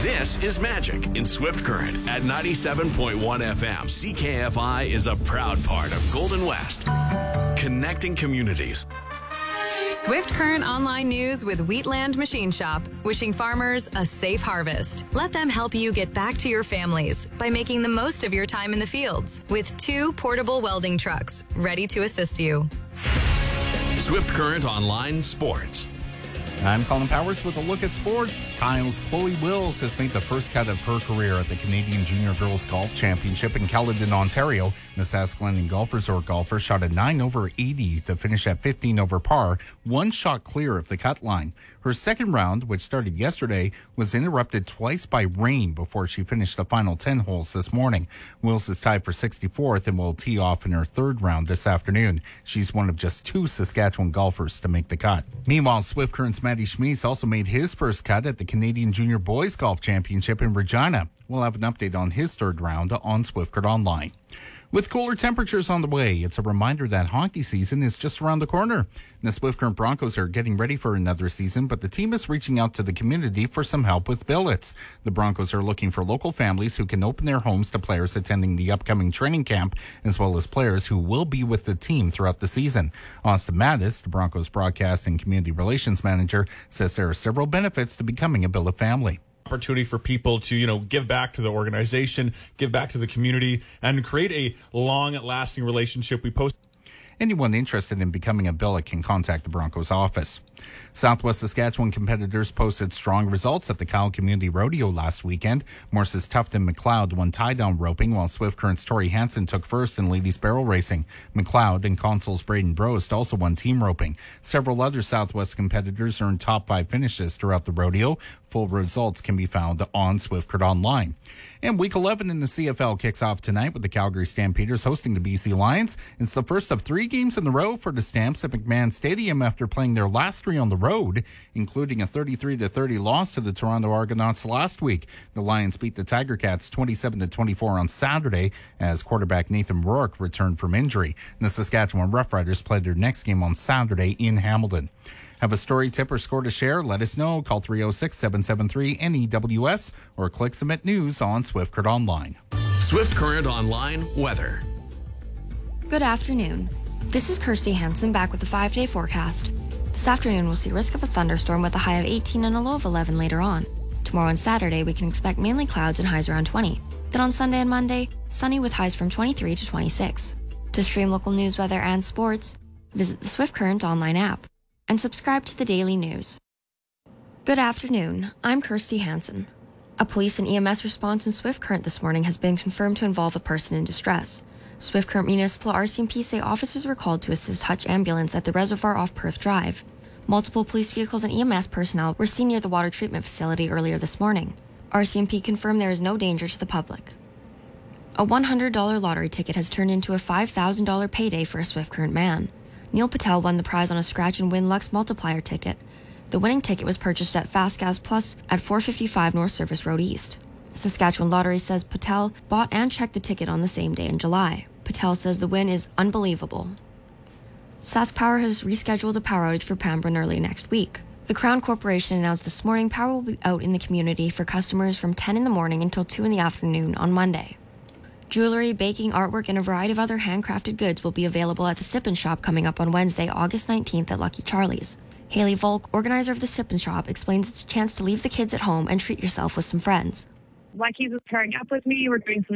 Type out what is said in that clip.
This is Magic in Swift Current at 97.1 FM. CKFI is a proud part of Golden West, connecting communities. Swift Current Online News with Wheatland Machine Shop, wishing farmers a safe harvest. Let them help you get back to your families by making the most of your time in the fields with 2 portable welding trucks ready to assist you. Swift Current Online Sports. I'm Colin Powers with a look at sports. Kyle's Chloe Wills has made the first cut of her career at the Canadian Junior Girls Golf Championship in Caledon, Ontario. Missasklennon Golf Resort golfer shot a 9 over 80 to finish at 15 over par, 1 shot clear of the cut line. Her second round, which started yesterday, was interrupted twice by rain before she finished the final 10 holes this morning. Wills is tied for 64th and will tee off in her third round this afternoon. She's one of just 2 Saskatchewan golfers to make the cut. Meanwhile, Swift Current's Matty Schmeese also made his first cut at the Canadian Junior Boys Golf Championship in Regina. We'll have an update on his third round on Swift Current Online. With cooler temperatures on the way, it's a reminder that hockey season is just around the corner. The Swift Current Broncos are getting ready for another season, but the team is reaching out to the community for some help with billets. The Broncos are looking for local families who can open their homes to players attending the upcoming training camp, as well as players who will be with the team throughout the season. Austin Mattis, the Broncos broadcast and community relations manager, says there are several benefits to becoming a billet family. Opportunity for people to, give back to the organization, give back to the community, and create a long-lasting relationship. We post. Anyone interested in becoming a billet can contact the Broncos office. Southwest Saskatchewan competitors posted strong results at the Kyle Community Rodeo last weekend. Morse's Tufton McLeod won tie-down roping, while Swift Current's Tori Hansen took first in ladies barrel racing. McLeod and Consul's Braden Brost also won team roping. Several other Southwest competitors earned top 5 finishes throughout the rodeo. Full results can be found on Swift Current Online. And Week 11 in the CFL kicks off tonight with the Calgary Stampeders hosting the BC Lions. It's the first of 3 games in a row for the Stamps at McMahon Stadium after playing their last 3 on the road, including a 33-30 loss to the Toronto Argonauts last week. The Lions beat the Tiger Cats 27-24 on Saturday as quarterback Nathan Rourke returned from injury. The Saskatchewan Roughriders played their next game on Saturday in Hamilton. Have a story, tip, or score to share? Let us know. Call 306-773-NEWS or click Submit News on Swift Current Online. Swift Current Online weather. Good afternoon. This is Kirsty Hansen back with the 5-day forecast. This afternoon we'll see risk of a thunderstorm with a high of 18 and a low of 11 later on. Tomorrow and Saturday we can expect mainly clouds and highs around 20. Then on Sunday and Monday, sunny with highs from 23 to 26. To stream local news, weather, and sports, visit the Swift Current Online app and subscribe to the daily news. Good afternoon, I'm Kirsty Hansen. A police and EMS response in Swift Current this morning has been confirmed to involve a person in distress. Swift Current Municipal RCMP say officers were called to assist Hutch Ambulance at the reservoir off Perth Drive. Multiple police vehicles and EMS personnel were seen near the water treatment facility earlier this morning. RCMP confirmed there is no danger to the public. A $100 lottery ticket has turned into a $5,000 payday for a Swift Current man. Neil Patel won the prize on a scratch and win Lux multiplier ticket. The winning ticket was purchased at Fast Gas Plus at 455 North Service Road East. Saskatchewan Lottery says Patel bought and checked the ticket on the same day in July. Patel says the win is unbelievable. SaskPower has rescheduled a power outage for Pembroke early next week. The Crown Corporation announced this morning power will be out in the community for customers from 10 in the morning until 2 in the afternoon on Monday. Jewelry, baking, artwork, and a variety of other handcrafted goods will be available at the Sip & Shop coming up on Wednesday, August 19th at Lucky Charlie's. Haley Volk, organizer of the Sip & Shop, explains it's a chance to leave the kids at home and treat yourself with some friends. Lucky's was pairing up with me. We're doing some